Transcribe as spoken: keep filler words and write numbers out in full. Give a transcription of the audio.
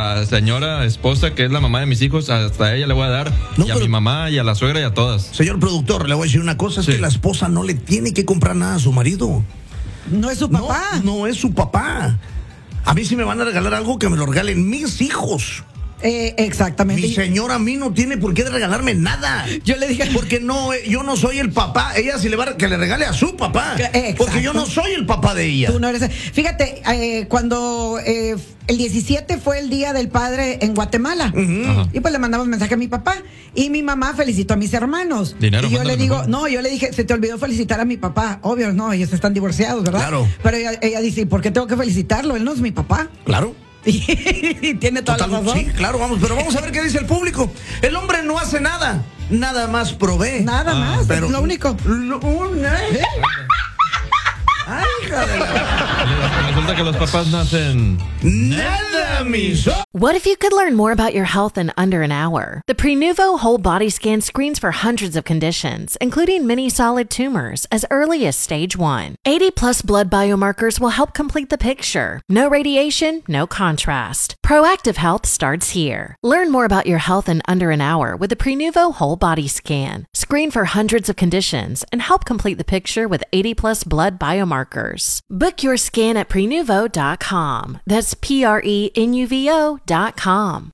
la señora esposa, que es la mamá de mis hijos, hasta a ella le voy a dar, no, y a pero... mi mamá, y a la suegra, y a todas. Señor productor, le voy a decir una cosa, es sí. que la esposa no le tiene que comprar nada a su marido. No es su papá. No, no es su papá. A mí si me van a regalar algo, que me lo regalen mis hijos. Eh, exactamente. Mi señora a mí no tiene por qué regalarme nada. Yo le dije, porque no, yo no soy el papá. Ella sí le va a que le regale a su papá. Exacto. Porque yo no soy el papá de ella. Tú no eres. Fíjate, eh, cuando eh, el diecisiete fue el Día del Padre en Guatemala, uh-huh. y pues le mandamos mensaje a mi papá y mi mamá felicitó a mis hermanos. Dinero, y yo le digo, mejor. no, yo le dije, se te olvidó felicitar a mi papá. Obvio, no, ellos están divorciados, ¿verdad? Claro. Pero ella, ella dice, ¿por qué tengo que felicitarlo? Él no es mi papá. Claro. Y tiene toda Total, la razón. Sí, claro, vamos, pero vamos a ver qué dice el público. El hombre no hace nada, nada más provee. Nada ah, más, pero, es lo único. Lo, ¿eh? Ay, hija de la... Resulta que los papás nacen nada, miso. What if you could learn more about your health in under an hour? The Prenuvo Whole Body Scan screens for hundreds of conditions, including many solid tumors, as early as stage one. eighty plus blood biomarkers will help complete the picture. No radiation, no contrast. Proactive health starts here. Learn more about your health in under an hour with the Prenuvo Whole Body Scan. Screen for hundreds of conditions and help complete the picture with eighty plus blood biomarkers. Book your scan at prenuvo dot com. That's P R E N U V O dot com.